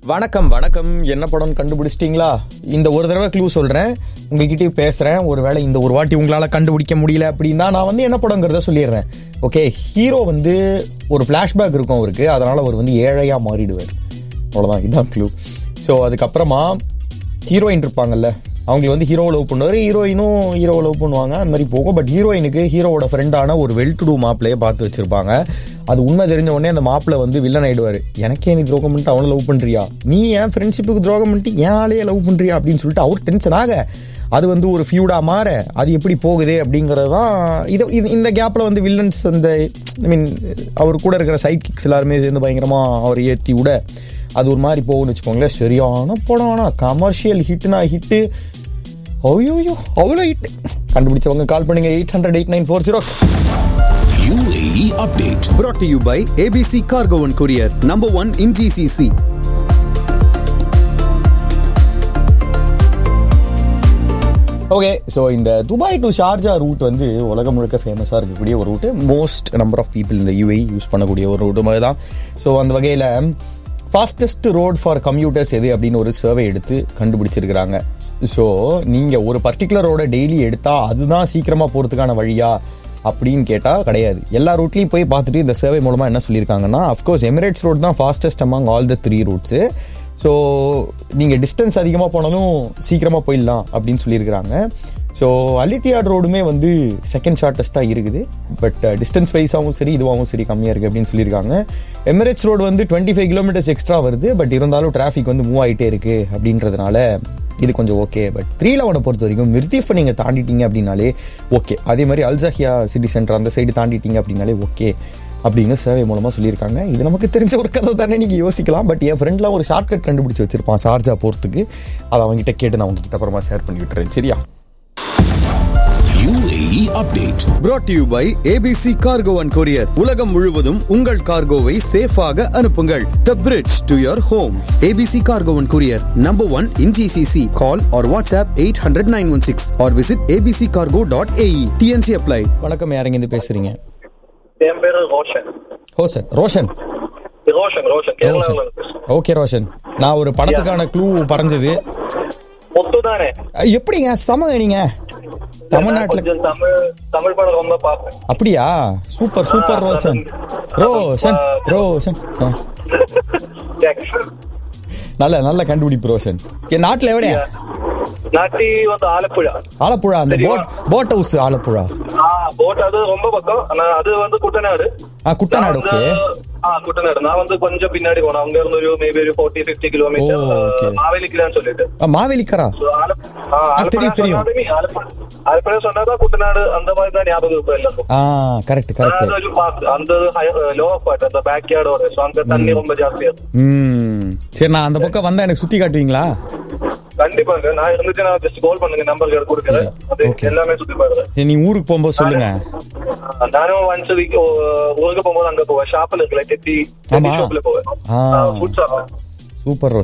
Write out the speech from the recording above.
வணக்கம் வணக்கம். என்ன படம் கண்டுபிடிச்சிட்டிங்களா? இந்த ஒரு தடவை க்ளூ சொல்றேன், உங்ககிட்டயும் பேசுறேன். ஒருவேளை இந்த ஒரு வாட்டி உங்களால கண்டுபிடிக்க முடியல அப்படின்னா நான் வந்து என்ன படங்கிறத சொல்லிடுறேன். ஓகே, ஹீரோ வந்து ஒரு ஃபிளாஷ்பேக் இருக்கும் அவருக்கு, அதனால அவர் வந்து ஏழையா மாறிடுவார். அவ்வளோதான், இதுதான் க்ளூ. ஸோ அதுக்கப்புறமா ஹீரோயின் இருப்பாங்கல்ல, அவங்களுக்கு வந்து ஹீரோவை லவ் பண்ணுவார், ஹீரோயினும் ஹீரோவை லவ் பண்ணுவாங்க, அந்த மாதிரி போகும். பட் ஹீரோயினுக்கு ஹீரோவோட ஃப்ரெண்டான ஒரு வெல் டு டூ மாப்பிளையே பார்த்து வச்சிருப்பாங்க. அது உண்மை தெரிஞ்ச உடனே அந்த மாப்பிள்ளை வந்து வில்லன் ஆயிடுவார். எனக்கே நீ துரோகம் பண்ணிட்டு அவனை லவ் பண்ணுறியா, நீ என் ஃப்ரெண்ட்ஷிப்புக்கு துரோகம் பண்ணிட்டு என் ஆளையே லவ் பண்ணுறியா அப்படின்னு சொல்லிட்டு அவர் டென்ஷன் ஆக அது வந்து ஒரு ஃபியூடா மாற அது எப்படி போகுது அப்படிங்கிறது தான் இந்த கேப்பில் வந்து வில்லன்ஸ் அந்த ஐ மீன் அவர் கூட இருக்கிற சைக்கிக்ஸ் எல்லாருமே சேர்ந்து பயங்கரமாக அவர் ஏற்றி விட அது ஒரு மாதிரி போகும்னு வச்சுக்கோங்களேன். சரியான படம், ஆனால் கமர்ஷியல் ஹிட்னா ஹிட்டு. ஐயோ அவ்வளோ ஹிட். கண்டுபிடிச்சவங்க கால் பண்ணுங்க 800-8940. UAE update brought to you by ABC Cargo and Courier, number 1 in GCC. Okay, so இந்த துபாய் டு ஷார்ஜா ரூட் வந்து உலகம் முழுக்க ஃபேமஸாக இருக்கக்கூடிய ஒரு route. Most number of people இந்த UAE யூஸ் பண்ணக்கூடிய ஒரு ரூட்டு மாதிரி தான். ஸோ அந்த வகையில் ஃபாஸ்டஸ்ட் ரோட் ஃபார் கம்யூட்டர்ஸ் எது அப்படின்னு ஒரு சர்வே எடுத்து கண்டுபிடிச்சிருக்கிறாங்க. ஸோ நீங்கள் ஒரு பர்டிகுலர் ரோட டெய்லி எடுத்தால் அதுதான் சீக்கிரமாக போகிறதுக்கான வழியா அப்படின்னு கேட்டால் கிடையாது. எல்லா ரூட்லையும் போய் பார்த்துட்டு இந்த சர்வே மூலமாக என்ன சொல்லியிருக்காங்கன்னா, அஃப்கோர்ஸ் எமிரேட்ஸ் ரோட் தான் fastest among all the 3 roots. So நீங்கள் டிஸ்டன்ஸ் அதிகமாக போனாலும் சீக்கிரமாக போயிடலாம் அப்படின்னு சொல்லியிருக்கிறாங்க. ஸோ அலித்தியாட் ரோடுமே வந்து செகண்ட் ஷார்ட்டஸ்ட்டாக இருக்குது. பட் டிஸ்டன்ஸ் வைஸாகவும் சரி இதுவாகவும் சரி கம்மியாக இருக்குது அப்படின்னு சொல்லியிருக்காங்க. எமிரேட்ஸ் ரோடு வந்து 25 கிலோமீட்டர்ஸ் எக்ஸ்ட்ரா வருது. பட் இருந்தாலும் டிராஃபிக் வந்து மூவ் ஆகிட்டே இருக்குது அப்படின்றதுனால இது கொஞ்சம் ஓகே. பட் 311 பொறுத்த வரைக்கும் மிர்தீஃபை நீங்கள் தாண்டிட்டீங்க அப்படின்னாலே ஓகே. அதே மாதிரி அல்ஜஹியா சிட்டி சென்டர் அந்த சைடு தாண்டிட்டீங்க அப்படின்னாலே ஓகே அப்படின்னு சேவை மூலமாக சொல்லியிருக்காங்க. இது நமக்கு தெரிஞ்ச ஒரு கதை தானே, நீங்கள் யோசிக்கலாம். பட் என் ஃப்ரெண்ட்லாம் ஒரு ஷார்ட்கட் கண்டுபிடிச்சி வச்சிருப்பான் ஷார்ஜா போகிறதுக்கு. அதை அவங்ககிட்ட கேட்டு நான் உங்ககிட்ட அப்புறமா ஷேர் பண்ணி விட்டுறேன். சரியா? UAE update brought to you by ABC Cargo and Courier. உலகம் முழுவதும் உங்கள் கார்கோவை சேஃபாக அனுப்புங்கள். The bridge to your home. ABC Cargo and Courier, number 1 in GCC. Call or WhatsApp 800-916 or visit abccargo.ae. TNC apply. வணக்கம், யாருங்க இருந்து பேசுறீங்க? என் பேரு ரோஷன். ரோஷன். ஓகே ரோஷன், நான் ஒரு படத்துக்கான க்ளூ பறஞ்சது. முத்துதானே? எப்படிங்க சமங்க நீங்க தமிழ்நாட்டுல தமிழ் படம் ரொம்ப பார்ப்பேன். அப்படியா? Super super Roshan. நல்ல கண்டுபிடிப்பு ரோஷன். என் நாட்டுல எவடையா? நாட்டி வந்து ஆலப்புழா. அந்த போட் ஹவுஸ் ஆலப்புழா. போட் அது ரொம்ப பக்கம். ஆனா அது வந்து குட்டநாடு. குட்டநாடு. ஓகே, குட்டநாடு. நான் வந்து கொஞ்சம் பின்னாடி போனேன். அங்க இருந்து ஒரு மேபி ஒரு 40-50 கிலோமீட்டர் மாவேலிக்கரான்னு சொல்லிட்டு. மாவேலிக்கரா தெரியும். ஆலப்புழா சொன்னாதான் குட்டநாடு அந்த மாதிரி தான் ஞாபகம் இருக்கும் எல்லாருக்கும். கரெக்ட். அந்த லோ பார்ட் அந்த பேக் யார்டோட அங்க தண்ணி ரொம்ப ஜாஸ்தியா இருக்கும். சரி, நான் அந்த பக்கம் வந்தா எனக்கு சுத்தி காட்டுவீங்களா? கண்டிப்பாங்க. நான் இருந்துச்சு, நான் ஜஸ்ட் கால் பண்ணுங்க, நம்பர் கொடுக்குறேன். எல்லாமே சுத்தி பாருங்க. நீ ஊருக்கு போகும்போது சொல்லுங்க. நானும் ஒன்ஸ் வீக் ஊருக்கு போகும்போது அங்க போவேன். ஷாப்ல இருக்கல டெட்டி ஷாப்ல போவேன். Food shop. சூப்பர்.